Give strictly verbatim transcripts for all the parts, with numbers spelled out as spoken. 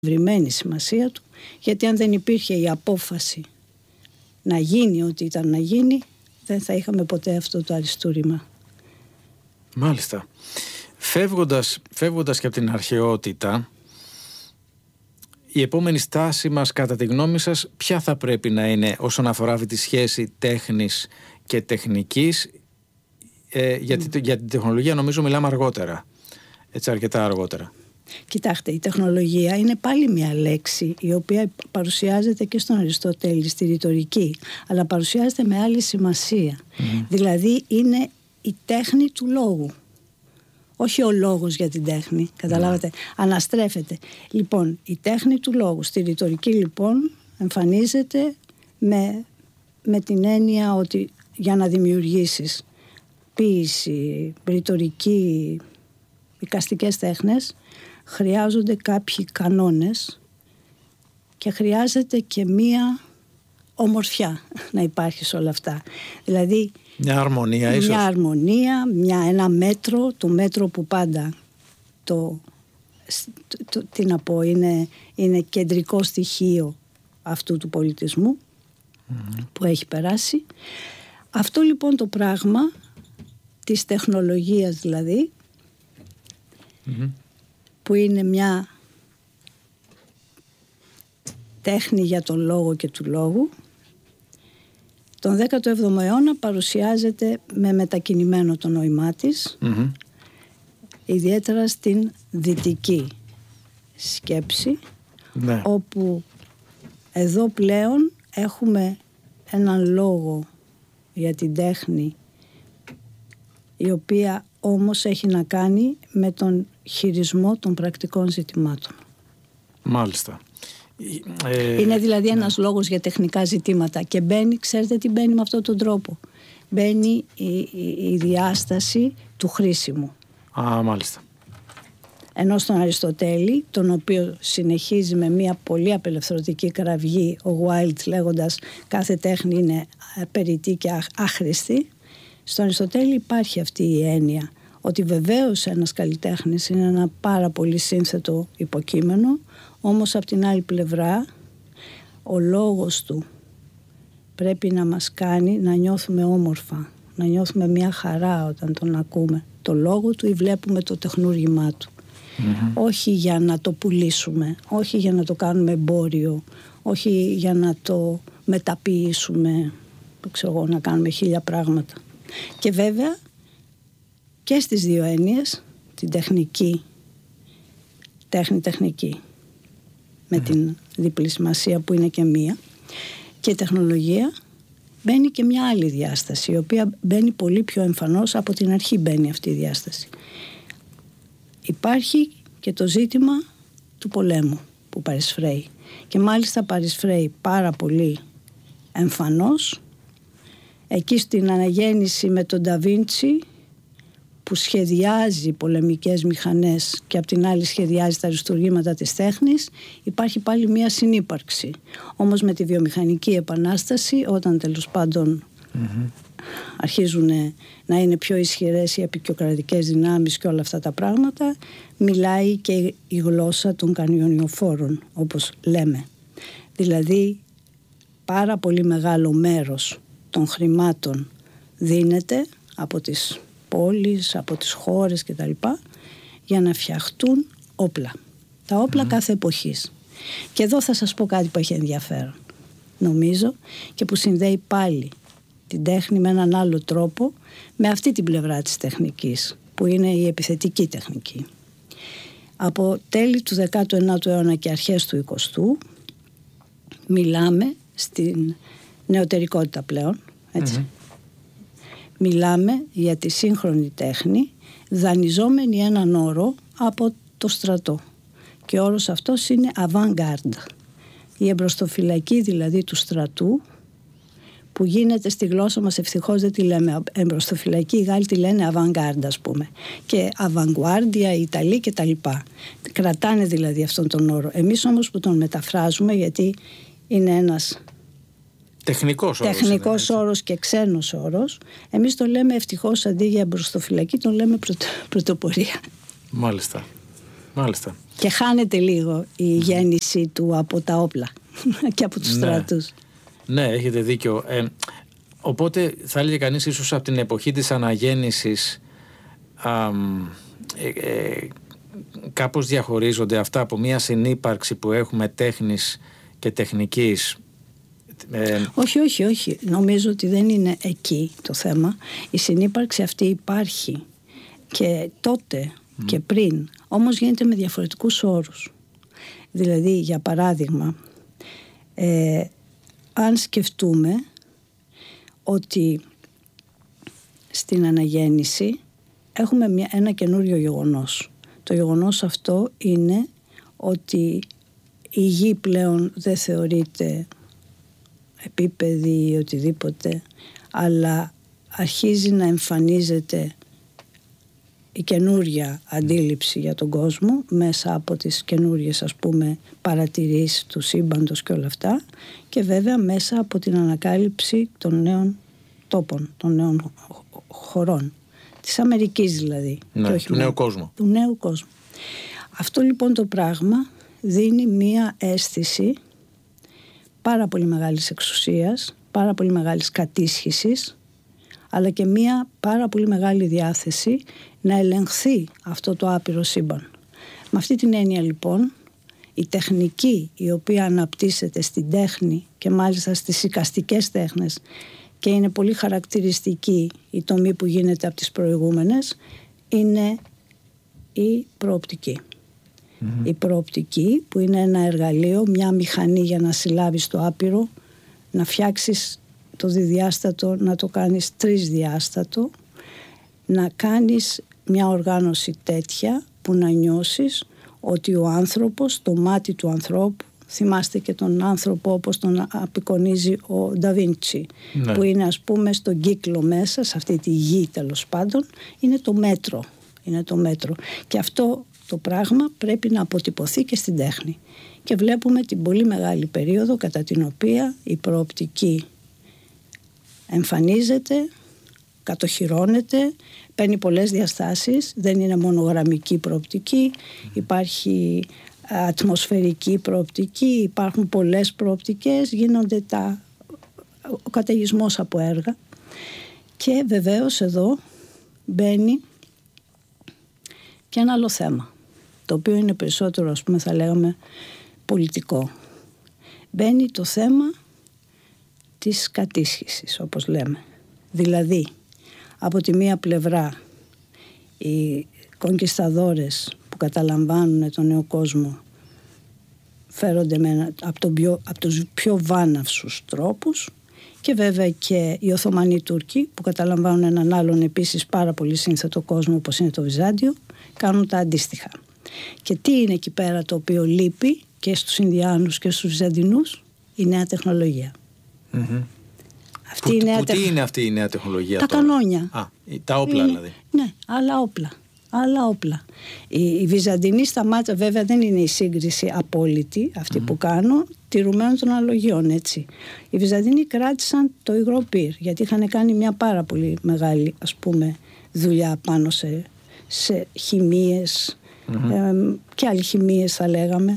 βρημένη σημασία του, γιατί αν δεν υπήρχε η απόφαση να γίνει ό,τι ήταν να γίνει, δεν θα είχαμε ποτέ αυτό το αριστούργημα. Μάλιστα. Φεύγοντας, φεύγοντας και από την αρχαιότητα, η επόμενη στάση μας, κατά τη γνώμη σας, ποια θα πρέπει να είναι όσον αφορά αυτή τη σχέση τέχνης και τεχνικής? Ε, γιατί mm. για την τεχνολογία νομίζω μιλάμε αργότερα, έτσι αρκετά αργότερα. Κοιτάξτε, η τεχνολογία είναι πάλι μια λέξη η οποία παρουσιάζεται και στον Αριστοτέλη, στη ρητορική, αλλά παρουσιάζεται με άλλη σημασία. Mm. Δηλαδή είναι η τέχνη του λόγου. Όχι ο λόγος για την τέχνη, καταλάβατε, mm. αναστρέφεται. Λοιπόν, η τέχνη του λόγου, στη ρητορική λοιπόν εμφανίζεται με, με την έννοια ότι για να δημιουργήσεις ποίηση, ρητορική, εικαστικές τέχνες, χρειάζονται κάποιοι κανόνες και χρειάζεται και μία ομορφιά να υπάρχει σε όλα αυτά. Δηλαδή μια αρμονία ίσως. Μια αρμονία, μια, ένα μέτρο, το μέτρο που πάντα το, το, το, τι να πω, είναι, είναι κεντρικό στοιχείο αυτού του πολιτισμού mm-hmm. που έχει περάσει. Αυτό λοιπόν το πράγμα της τεχνολογίας δηλαδή mm-hmm. που είναι μια τέχνη για τον λόγο και του λόγου, τον δέκατο έβδομο αιώνα παρουσιάζεται με μετακινημένο το νόημά της, mm-hmm. ιδιαίτερα στην δυτική σκέψη, ναι. όπου εδώ πλέον έχουμε έναν λόγο για την τέχνη, η οποία όμως έχει να κάνει με τον χειρισμό των πρακτικών ζητημάτων. Μάλιστα. Είναι δηλαδή ένας ναι. λόγος για τεχνικά ζητήματα και μπαίνει, ξέρετε τι μπαίνει με αυτόν τον τρόπο. Μπαίνει η, η, η διάσταση του χρήσιμου. Α, μάλιστα. Ενώ στον Αριστοτέλη, τον οποίο συνεχίζει με μια πολύ απελευθερωτική κραυγή ο Wilde λέγοντας κάθε τέχνη είναι περιττή και άχρηστη, στον Αριστοτέλη υπάρχει αυτή η έννοια ότι βεβαίως ένας καλλιτέχνης είναι ένα πάρα πολύ σύνθετο υποκείμενο, όμως από την άλλη πλευρά ο λόγος του πρέπει να μας κάνει να νιώθουμε όμορφα, να νιώθουμε μια χαρά όταν τον ακούμε το λόγο του ή βλέπουμε το τεχνούργημά του. Mm-hmm. Όχι για να το πουλήσουμε, όχι για να το κάνουμε εμπόριο, όχι για να το μεταποιήσουμε, ξέρω, να κάνουμε χίλια πράγματα. Και βέβαια και στις δύο έννοιες, την τεχνική, τέχνη-τεχνική, με mm. την διπλή σημασία που είναι και μία, και η τεχνολογία μπαίνει και μια άλλη διάσταση, η οποία μπαίνει πολύ πιο εμφανώς, από την αρχή μπαίνει αυτή η διάσταση. Υπάρχει και το ζήτημα του πολέμου που παρισφρέει, και μάλιστα παρισφρέει πάρα πολύ εμφανώς εκεί στην αναγέννηση με τον Νταβίντσι, που σχεδιάζει πολεμικές μηχανές και απ' την άλλη σχεδιάζει τα αριστουργήματα της τέχνης, υπάρχει πάλι μια συνύπαρξη. Όμως με τη βιομηχανική επανάσταση, όταν τέλος πάντων mm-hmm. αρχίζουν να είναι πιο ισχυρές οι απεικιοκρατικές δυνάμεις και όλα αυτά τα πράγματα, μιλάει και η γλώσσα των κανιονιοφόρων, όπως λέμε. Δηλαδή πάρα πολύ μεγάλο μέρος των χρημάτων δίνεται από τις πόλεις, από τις χώρες και τα λοιπά, για να φτιαχτούν όπλα. Τα όπλα mm. κάθε εποχής. Και εδώ θα σας πω κάτι που έχει ενδιαφέρον, νομίζω, και που συνδέει πάλι την τέχνη με έναν άλλο τρόπο, με αυτή την πλευρά της τεχνικής, που είναι η επιθετική τεχνική. Από τέλη του δέκατου ενάτου αιώνα και αρχές του εικοστού μιλάμε στην νεωτερικότητα πλέον, έτσι. Mm-hmm. Μιλάμε για τη σύγχρονη τέχνη, δανειζόμενη έναν όρο από το στρατό. Και ο όρος αυτός είναι avant-garde. Η εμπροστοφυλακή δηλαδή του στρατού, που γίνεται στη γλώσσα μας, ευτυχώς δεν τη λέμε εμπροστοφυλακή, οι Γάλλοι τη λένε avant-garde, ας πούμε. Και avant-guardia, οι Ιταλοί και τα λοιπά. Κρατάνε δηλαδή αυτόν τον όρο. Εμείς όμως που τον μεταφράζουμε, γιατί είναι ένας τεχνικός όρος, τεχνικός όρος και ξένος όρος, εμείς το λέμε ευτυχώς, αντί για μπροστοφυλακή τον λέμε πρωτο, πρωτοπορία. Μάλιστα. Μάλιστα. Και χάνεται λίγο η γέννηση του από τα όπλα και από τους ναι. στρατούς. Ναι, έχετε δίκιο. Ε, οπότε θα έλεγε κανείς ίσως από την εποχή της αναγέννησης α, ε, ε, κάπως διαχωρίζονται αυτά από μια συνύπαρξη που έχουμε τέχνης και τεχνικής. Ε, όχι, όχι, όχι. Νομίζω ότι δεν είναι εκεί το θέμα. Η συνύπαρξη αυτή υπάρχει και τότε mm. και πριν. Όμως γίνεται με διαφορετικούς όρους. Δηλαδή, για παράδειγμα, ε, αν σκεφτούμε ότι στην αναγέννηση έχουμε μια, ένα καινούριο γεγονός. Το γεγονός αυτό είναι ότι η γη πλέον δεν θεωρείται επίπεδη ή οτιδήποτε, αλλά αρχίζει να εμφανίζεται η καινούρια αντίληψη για τον κόσμο μέσα από τις καινούριες, ας πούμε, παρατηρήσεις του σύμπαντος και όλα αυτά, και βέβαια μέσα από την ανακάλυψη των νέων τόπων, των νέων χωρών, της Αμερικής δηλαδή. Ναι, και όχι του νέου κόσμου. Του νέου κόσμου. Αυτό λοιπόν το πράγμα δίνει μία αίσθηση πάρα πολύ μεγάλης εξουσίας, πάρα πολύ μεγάλης κατίσχυσης, αλλά και μία πάρα πολύ μεγάλη διάθεση να ελεγχθεί αυτό το άπειρο σύμπαν. Με αυτή την έννοια λοιπόν, η τεχνική η οποία αναπτύσσεται στην τέχνη και μάλιστα στις εικαστικές τέχνες, και είναι πολύ χαρακτηριστική η τομή που γίνεται από τις προηγούμενες, είναι η προοπτική. Mm-hmm. Η προοπτική που είναι ένα εργαλείο, μια μηχανή για να συλλάβεις το άπειρο, να φτιάξεις το διδιάστατο, να το κάνεις τρισδιάστατο, να κάνεις μια οργάνωση τέτοια που να νιώσεις ότι ο άνθρωπος, το μάτι του ανθρώπου, θυμάστε και τον άνθρωπο όπως τον απεικονίζει ο Νταβίντσι, ναι. που είναι ας πούμε στον κύκλο μέσα, σε αυτή τη γη τέλος πάντων, είναι το μέτρο. Είναι το μέτρο. Και αυτό το πράγμα πρέπει να αποτυπωθεί και στην τέχνη. Και βλέπουμε την πολύ μεγάλη περίοδο κατά την οποία η προοπτική εμφανίζεται, κατοχυρώνεται, παίρνει πολλές διαστάσεις, δεν είναι μόνο γραμμική προοπτική, υπάρχει ατμοσφαιρική προοπτική, υπάρχουν πολλές προοπτικές, γίνονται τα, ο καταιγισμός από έργα. Και βεβαίως εδώ μπαίνει και ένα άλλο θέμα, το οποίο είναι περισσότερο, ας πούμε, θα λέγαμε πολιτικό. Μπαίνει το θέμα της κατίσχυσης, όπως λέμε. Δηλαδή, από τη μία πλευρά οι κονκισταδόρες που καταλαμβάνουν τον νέο κόσμο φέρονται με, από, τον πιο, από τους πιο βάναυσους τρόπους, και βέβαια και οι Οθωμανοί Τούρκοι που καταλαμβάνουν έναν άλλον επίσης πάρα πολύ σύνθετο κόσμο όπως είναι το Βυζάντιο, κάνουν τα αντίστοιχα. Και τι είναι εκεί πέρα το οποίο λείπει και στους Ινδιάνους και στους Βυζαντινούς? Η νέα τεχνολογία. Mm-hmm. Αυτή που, η νέα που τεχ... τι είναι αυτή η νέα τεχνολογία? Τα τώρα? κανόνια. Α, τα όπλα είναι, δηλαδή. Ναι, άλλα όπλα. Άλλα όπλα. Οι, οι Βυζαντινοί σταμάτησαν, βέβαια δεν είναι η σύγκριση απόλυτη αυτή mm. που κάνω, τηρουμένων των αναλογιών, έτσι. Οι Βυζαντινοί κράτησαν το υγρό πυρ, γιατί είχαν κάνει μια πάρα πολύ μεγάλη, ας πούμε, δουλειά πάνω σε, σε χημείες mm-hmm. ε, και αλχημίες θα λέγαμε,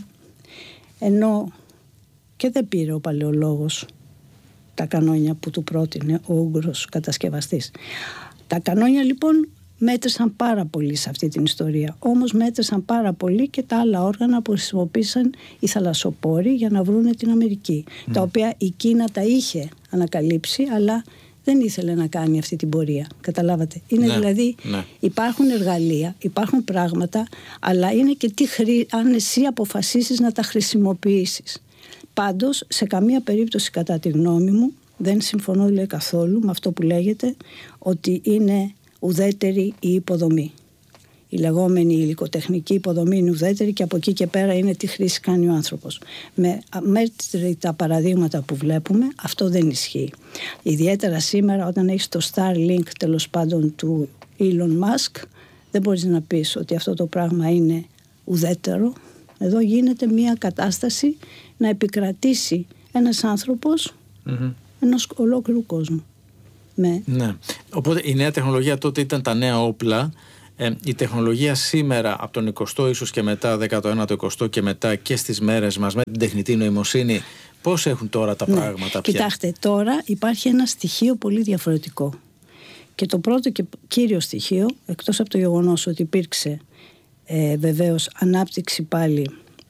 ενώ και δεν πήρε ο παλαιολόγος τα κανόνια που του πρότεινε ο Ούγγρος κατασκευαστής. Τα κανόνια λοιπόν μέτρησαν πάρα πολύ σε αυτή την ιστορία. Όμως μέτρησαν πάρα πολύ και τα άλλα όργανα που χρησιμοποίησαν οι θαλασσοπόροι για να βρούνε την Αμερική. Mm. Τα οποία η Κίνα τα είχε ανακαλύψει, αλλά δεν ήθελε να κάνει αυτή την πορεία. Καταλάβατε. Είναι ναι, δηλαδή, ναι. υπάρχουν εργαλεία, υπάρχουν πράγματα, αλλά είναι και τι χρή... αν εσύ αποφασίσεις να τα χρησιμοποιήσεις. Πάντως, σε καμία περίπτωση κατά τη γνώμη μου, δεν συμφωνώ λέει, καθόλου με αυτό που λέγεται ότι είναι ουδέτερη η υποδομή. Η λεγόμενη υλικοτεχνική υποδομή είναι ουδέτερη και από εκεί και πέρα είναι τι χρήση κάνει ο άνθρωπος. Με μέτρητα παραδείγματα που βλέπουμε, αυτό δεν ισχύει. Ιδιαίτερα σήμερα όταν έχεις το Starlink τέλος πάντων του Elon Musk, δεν μπορείς να πεις ότι αυτό το πράγμα είναι ουδέτερο. Εδώ γίνεται μια κατάσταση να επικρατήσει ένας άνθρωπος mm-hmm. ενός ολόκληρου κόσμου. Με... Ναι. Οπότε η νέα τεχνολογία τότε ήταν τα νέα όπλα, Ε, η τεχνολογία σήμερα από τον εικοστό ίσως και μετά, δέκατο ένατο, εικοστό και μετά και στις μέρες μας με την τεχνητή νοημοσύνη, πώς έχουν τώρα τα ναι, πράγματα πια? Κοιτάξτε, τώρα υπάρχει ένα στοιχείο πολύ διαφορετικό. Και το πρώτο και κύριο στοιχείο, εκτός από το γεγονός ότι υπήρξε ε, βεβαίως ανάπτυξη πάλι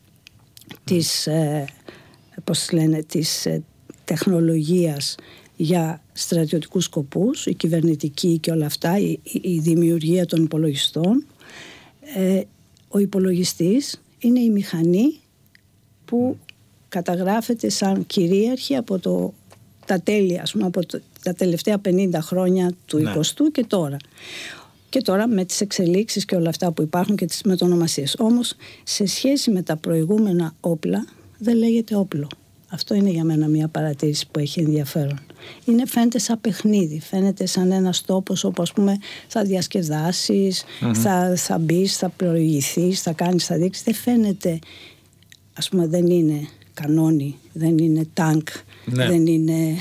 της, ε, πώς λένε, της ε, τεχνολογίας για στρατιωτικούς σκοπούς, η κυβερνητική και όλα αυτά, η, η δημιουργία των υπολογιστών. Ε, ο υπολογιστής είναι η μηχανή που καταγράφεται σαν κυρίαρχη από το, τα τέλη, ας πούμε, από το, τα τελευταία πενήντα χρόνια του ναι. εικοστού και τώρα. Και τώρα με τις εξελίξεις και όλα αυτά που υπάρχουν και τις μετονομασίες. Όμως σε σχέση με τα προηγούμενα όπλα δεν λέγεται όπλο. Αυτό είναι για μένα μια παρατήρηση που έχει ενδιαφέρον. Είναι, φαίνεται σαν παιχνίδι, φαίνεται σαν ένας τόπος όπου, ας πούμε, θα διασκεδάσεις, mm-hmm. θα, θα μπεις, θα προηγηθείς, θα κάνεις, θα δείξεις. Δεν φαίνεται, ας πούμε, δεν είναι κανόνι, δεν είναι τάγκ, ναι. δεν είναι...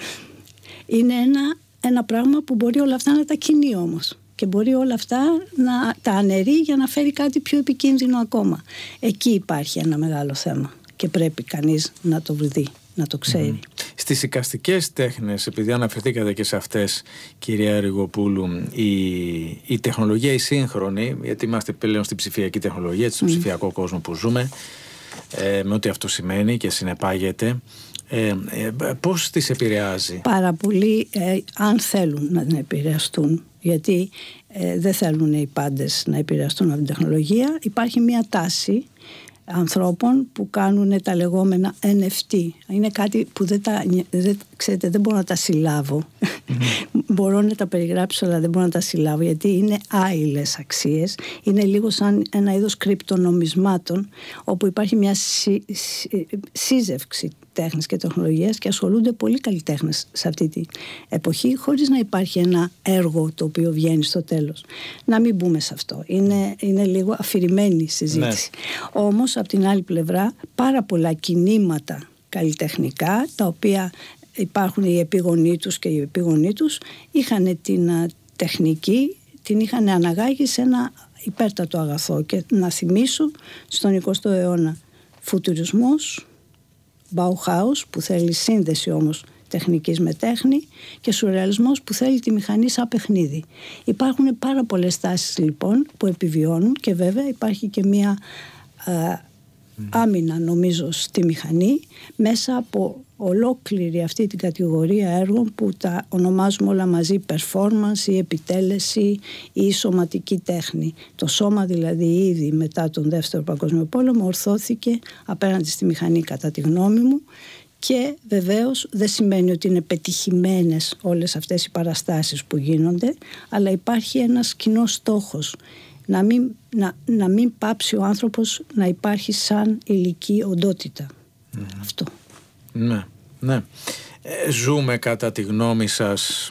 είναι ένα, ένα πράγμα που μπορεί όλα αυτά να τα κινεί όμως. Και μπορεί όλα αυτά να τα αναιρεί για να φέρει κάτι πιο επικίνδυνο ακόμα. Εκεί υπάρχει ένα μεγάλο θέμα. Και πρέπει κανείς να το βρει, να το ξέρει. Mm. Στις εικαστικές τέχνες, επειδή αναφερθήκατε και σε αυτές, κυρία Ριγοπούλου, η, η τεχνολογία η σύγχρονη, γιατί είμαστε πλέον στην ψηφιακή τεχνολογία, στον mm. ψηφιακό κόσμο που ζούμε, ε, με ό,τι αυτό σημαίνει και συνεπάγεται, ε, ε, πώς τις επηρεάζει? Πάρα πολύ, ε, αν θέλουν να την επηρεαστούν, γιατί ε, δεν θέλουν οι πάντες να επηρεαστούν από την τεχνολογία. Υπάρχει μια τάση ανθρώπων που κάνουν τα λεγόμενα εν εφ τι. Είναι κάτι που δεν τα, δεν, ξέρετε, δεν μπορώ να τα συλλάβω. Mm-hmm. Μπορώ να τα περιγράψω, αλλά δεν μπορώ να τα συλλάβω, γιατί είναι άειλες αξίες. Είναι λίγο σαν ένα είδος κρυπτονομισμάτων, όπου υπάρχει μια σύ, σύ, σύζευξη τέχνης και τεχνολογίας και ασχολούνται πολύ καλλιτέχνες σε αυτή την εποχή, χωρίς να υπάρχει ένα έργο το οποίο βγαίνει στο τέλος. Να μην μπούμε σε αυτό. Είναι, είναι λίγο αφηρημένη συζήτηση. Ναι. Όμως, από την άλλη πλευρά, πάρα πολλά κινήματα καλλιτεχνικά, τα οποία υπάρχουν οι επίγονοί τους και οι επίγονοί τους, είχαν την α, τεχνική, την είχαν αναγάγει σε ένα υπέρτατο αγαθό. Και να θυμίσω, στον εικοστό αιώνα, φουτουρισμός, Bauhaus, που θέλει σύνδεση όμως τεχνικής με τέχνη, και σουρεαλισμός που θέλει τη μηχανή σαν παιχνίδι. Υπάρχουν πάρα πολλές τάσεις λοιπόν που επιβιώνουν, και βέβαια υπάρχει και μια α, mm. άμυνα, νομίζω, στη μηχανή, μέσα από ολόκληρη αυτή την κατηγορία έργων που τα ονομάζουμε όλα μαζί performance ή επιτέλεση ή σωματική τέχνη. Το σώμα δηλαδή ήδη μετά τον Δεύτερο Παγκόσμιο Πόλεμο ορθώθηκε απέναντι στη μηχανή, κατά τη γνώμη μου, και βεβαίως δεν σημαίνει ότι είναι πετυχημένες όλες αυτές οι παραστάσεις που γίνονται, αλλά υπάρχει ένας κοινός στόχος, να μην, να, να μην πάψει ο άνθρωπος να υπάρχει σαν υλική οντότητα. Mm. Αυτό. Ναι, ναι. Ε, ζούμε, κατά τη γνώμη σας,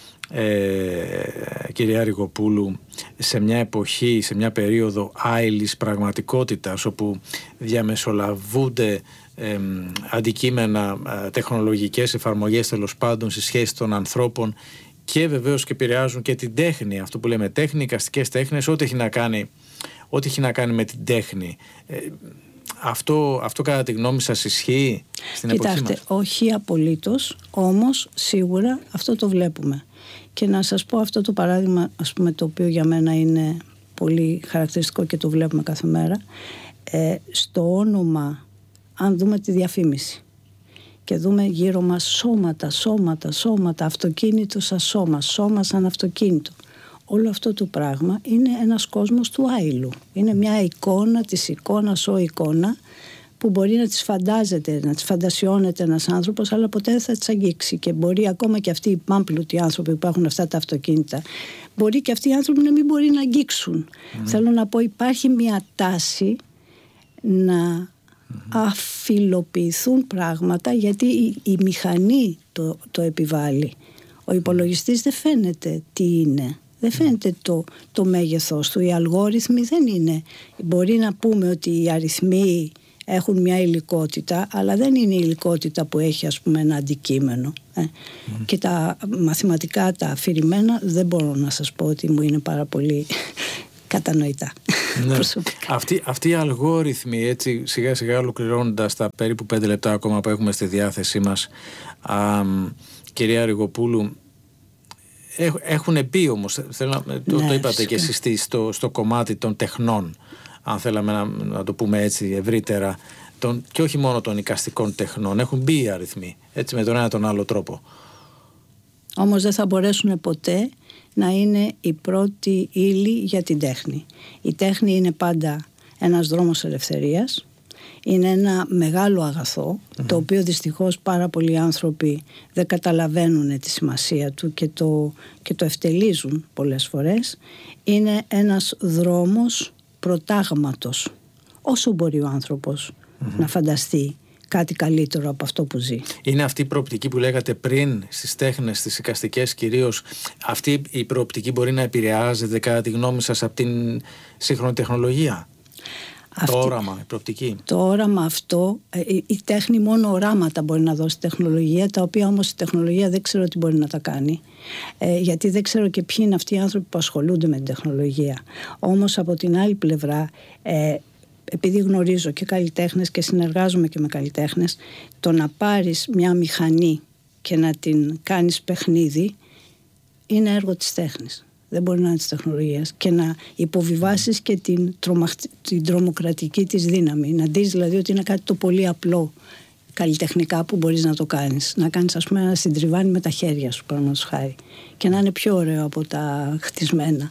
ε, κυρία Ριγοπούλου, σε μια εποχή, σε μια περίοδο άειλης πραγματικότητας, όπου διαμεσολαβούνται ε, αντικείμενα, ε, τεχνολογικές εφαρμογές, τέλος πάντων, στη σχέση των ανθρώπων, και βεβαίως και επηρεάζουν και την τέχνη, αυτό που λέμε τέχνη, εικαστικές τέχνες, ό,τι έχει να κάνει, ό,τι έχει να κάνει με την τέχνη. Ε, Αυτό, αυτό κατά τη γνώμη σας ισχύει στην Κοιτάξτε, εποχή μας? όχι απολύτως, όμως σίγουρα αυτό το βλέπουμε. Και να σας πω αυτό το παράδειγμα, ας πούμε, το οποίο για μένα είναι πολύ χαρακτηριστικό και το βλέπουμε κάθε μέρα. Ε, στο όνομα, αν δούμε τη διαφήμιση και δούμε γύρω μας σώματα, σώματα, σώματα, αυτοκίνητο σαν σώμα, σώμα σαν αυτοκίνητο. Όλο αυτό το πράγμα είναι ένας κόσμος του άειλου. Είναι μια εικόνα της εικόνας ο εικόνα, που μπορεί να τις φαντάζεται, να τις φαντασιώνεται ένας άνθρωπος, αλλά ποτέ δεν θα τις αγγίξει. Και μπορεί ακόμα και αυτοί οι πάμπλουτοι άνθρωποι που έχουν αυτά τα αυτοκίνητα, μπορεί και αυτοί οι άνθρωποι να μην μπορεί να αγγίξουν. Mm. Θέλω να πω, υπάρχει μια τάση να mm. αφιλοποιηθούν πράγματα, γιατί η, η μηχανή το, το επιβάλλει. Ο υπολογιστής δεν φαίνεται τι είναι. Δεν φαίνεται το, το μέγεθος του. Οι αλγόριθμοι δεν είναι. Μπορεί να πούμε ότι οι αριθμοί έχουν μια υλικότητα, αλλά δεν είναι η υλικότητα που έχει, ας πούμε, ένα αντικείμενο. Ε. Mm. Και τα μαθηματικά, τα αφηρημένα, δεν μπορώ να σας πω ότι μου είναι πάρα πολύ κατανοητά. Ναι. Αυτοί, αυτοί οι αλγόριθμοι, έτσι σιγά σιγά ολοκληρώνοντας τα περίπου πέντε λεπτά ακόμα που έχουμε στη διάθεσή μας, α, κυρία Ριγοπούλου, έχουν πει όμως, θέλω, ναι, το, το είπατε και εσείς στο, στο κομμάτι των τεχνών, αν θέλαμε να, να το πούμε έτσι ευρύτερα, τον, και όχι μόνο των εικαστικών τεχνών, έχουν μπει οι αριθμοί, έτσι, με τον ένα τον άλλο τρόπο. Όμως δεν θα μπορέσουν ποτέ να είναι η πρώτη ύλη για την τέχνη. Η τέχνη είναι πάντα ένας δρόμος ελευθερίας, είναι ένα μεγάλο αγαθό, mm-hmm. το οποίο δυστυχώς πάρα πολλοί άνθρωποι δεν καταλαβαίνουν τη σημασία του και το, και το ευτελίζουν πολλές φορές. Είναι ένας δρόμος προτάγματος, όσο μπορεί ο άνθρωπος mm-hmm. να φανταστεί κάτι καλύτερο από αυτό που ζει. Είναι αυτή η προοπτική που λέγατε πριν στις τέχνες, στις εικαστικές κυρίως, αυτή η προοπτική μπορεί να επηρεάζεται κατά τη γνώμη σας από την σύγχρονη τεχνολογία? Αυτή, το όραμα, η προοπτική. Το όραμα αυτό, η, η τέχνη μόνο οράματα μπορεί να δώσει τεχνολογία, τα οποία όμως η τεχνολογία δεν ξέρω τι μπορεί να τα κάνει. Ε, γιατί δεν ξέρω και ποιοι είναι αυτοί οι άνθρωποι που ασχολούνται με την τεχνολογία. Όμως από την άλλη πλευρά, ε, επειδή γνωρίζω και καλλιτέχνες και συνεργάζομαι και με καλλιτέχνες, το να πάρεις μια μηχανή και να την κάνεις παιχνίδι είναι έργο της τέχνης. Δεν μπορεί να είναι της τεχνολογίας, και να υποβιβάσεις και την, τρομα, την τρομοκρατική της δύναμη. Να δεις δηλαδή ότι είναι κάτι το πολύ απλό καλλιτεχνικά που μπορείς να το κάνεις. Να κάνεις, ας πούμε, ένα συντριβάνι με τα χέρια σου, παραδείγματος χάρη, και να είναι πιο ωραίο από τα χτισμένα.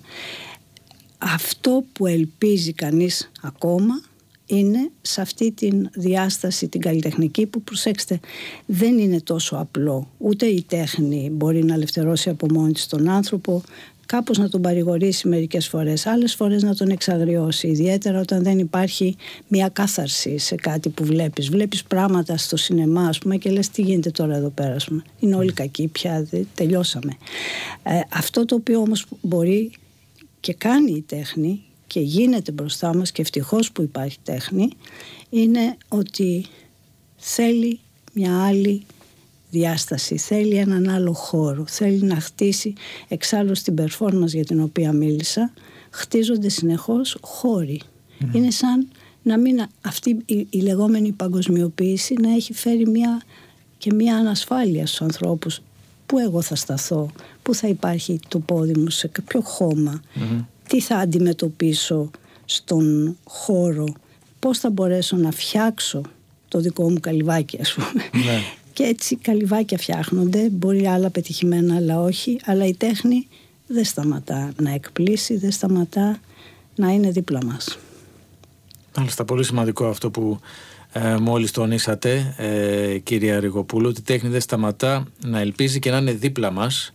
Αυτό που ελπίζει κανείς ακόμα είναι σε αυτή την διάσταση την καλλιτεχνική, που, προσέξτε, δεν είναι τόσο απλό. Ούτε η τέχνη μπορεί να ελευθερώσει από μόνη της τον άνθρωπο, κάπως να τον παρηγορήσει μερικές φορές, άλλες φορές να τον εξαγριώσει, ιδιαίτερα όταν δεν υπάρχει μια κάθαρση σε κάτι που βλέπεις. Βλέπεις πράγματα στο σινεμά, ας πούμε, και λες τι γίνεται τώρα εδώ πέρα, ας πούμε. Είναι όλοι κακοί πια, τελειώσαμε. Ε, αυτό το οποίο όμως μπορεί και κάνει η τέχνη και γίνεται μπροστά μας, και ευτυχώς που υπάρχει τέχνη, είναι ότι θέλει μια άλλη διάσταση, θέλει έναν άλλο χώρο, θέλει να χτίσει. Εξάλλου στην performance για την οποία μίλησα, χτίζονται συνεχώς χώροι. Mm. Είναι σαν να μην, αυτή η, η λεγόμενη παγκοσμιοποίηση να έχει φέρει μια, και μια ανασφάλεια στους ανθρώπους. Πού εγώ θα σταθώ, πού θα υπάρχει το πόδι μου, σε ποιο χώμα, mm-hmm. τι θα αντιμετωπίσω στον χώρο, πώς θα μπορέσω να φτιάξω το δικό μου καλυβάκι, ας πούμε. Ναι. Και έτσι καλυβάκια φτιάχνονται, μπορεί άλλα πετυχημένα, αλλά όχι. Αλλά η τέχνη δεν σταματά να εκπλήσει, δεν σταματά να είναι δίπλα μας. Μάλιστα, πολύ σημαντικό αυτό που ε, μόλις τονίσατε, ε, κυρία Ριγοπούλου, ότι η τέχνη δεν σταματά να ελπίζει και να είναι δίπλα μας,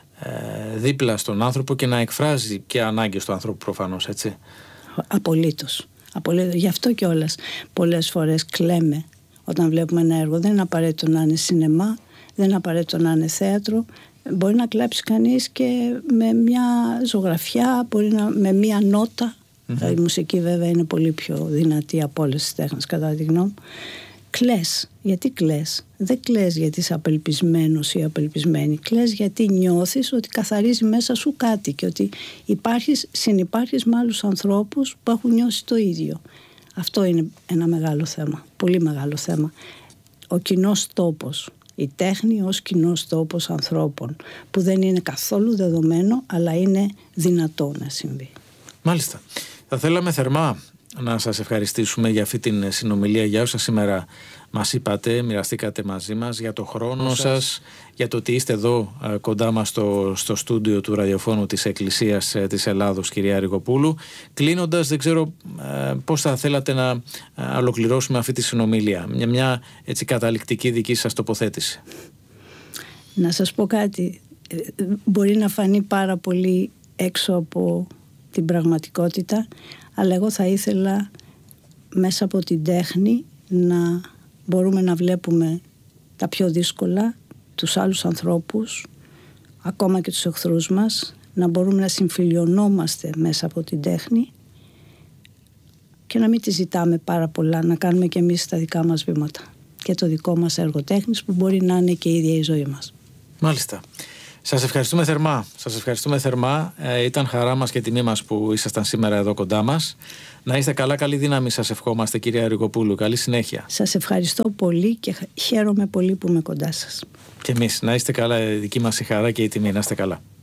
ε, δίπλα στον άνθρωπο, και να εκφράζει και ανάγκες του ανθρώπου, προφανώς, έτσι. Απολύτως. Απολύτως. Γι' αυτό κιόλας πολλές φορές κλαίμε όταν βλέπουμε ένα έργο. Δεν είναι απαραίτητο να είναι σινεμά, δεν είναι απαραίτητο να είναι θέατρο. Μπορεί να κλάψει κανείς και με μια ζωγραφιά, μπορεί να, με μια νότα. Mm-hmm. Η μουσική βέβαια είναι πολύ πιο δυνατή από όλες τις τέχνες, κατά τη γνώμη μου. Κλαις. Γιατί κλαις? Δεν κλαις γιατί είσαι απελπισμένος ή απελπισμένη. Κλαις γιατί νιώθεις ότι καθαρίζει μέσα σου κάτι και ότι υπάρχεις, συνυπάρχεις με άλλους ανθρώπους που έχουν νιώσει το ίδιο. Αυτό είναι ένα μεγάλο θέμα, πολύ μεγάλο θέμα. Ο κοινός τόπος, η τέχνη ως κοινός τόπος ανθρώπων, που δεν είναι καθόλου δεδομένο, αλλά είναι δυνατό να συμβεί. Μάλιστα. Θα θέλαμε θερμά να σας ευχαριστήσουμε για αυτή την συνομιλία, για όσα σήμερα μας είπατε, μοιραστήκατε μαζί μας, για το χρόνο σας, σας για το ότι είστε εδώ κοντά μας στο, στο στούντιο του ραδιοφώνου της Εκκλησίας της Ελλάδος, κυρία Ριγοπούλου. Κλείνοντας, δεν ξέρω ε, πώς θα θέλατε να ολοκληρώσουμε αυτή τη συνομιλία, μια, μια έτσι καταληκτική δική σας τοποθέτηση. Να σας πω κάτι, μπορεί να φανεί πάρα πολύ έξω από την πραγματικότητα, αλλά εγώ θα ήθελα μέσα από την τέχνη να μπορούμε να βλέπουμε τα πιο δύσκολα, τους άλλους ανθρώπους, ακόμα και τους εχθρούς μας, να μπορούμε να συμφιλιωνόμαστε μέσα από την τέχνη και να μην τη ζητάμε πάρα πολλά, να κάνουμε και εμείς τα δικά μας βήματα και το δικό μας έργο τέχνης, που μπορεί να είναι και η ίδια η ζωή μας. Μάλιστα. Σας ευχαριστούμε θερμά. Σας ευχαριστούμε θερμά. Ε, ήταν χαρά μας και τιμή μας που ήσασταν σήμερα εδώ κοντά μας. Να είστε καλά, καλή δύναμη σας ευχόμαστε, κυρία Ριγοπούλου. Καλή συνέχεια. Σας ευχαριστώ πολύ και χαίρομαι πολύ που είμαι κοντά σας. Και εμείς. Να είστε καλά, δική μας η χαρά και η τιμή. Να είστε καλά.